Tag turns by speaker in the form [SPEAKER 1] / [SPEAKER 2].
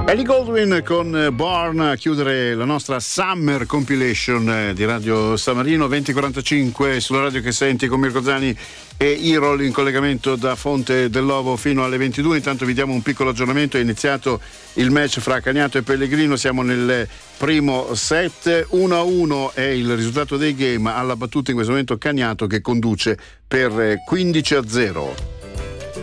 [SPEAKER 1] Ellie Goldwyn con Born a chiudere la nostra Summer Compilation di Radio San Marino. 20:45 sulla radio che senti con Mirko Zani e Irol in collegamento da Fonte dell'Ovo fino alle 22. Intanto vi diamo un piccolo aggiornamento. È iniziato il match fra Cagnato e Pellegrino, siamo nel primo set. 1-1 è il risultato dei game. Alla battuta in questo momento Cagnato che conduce per 15-0.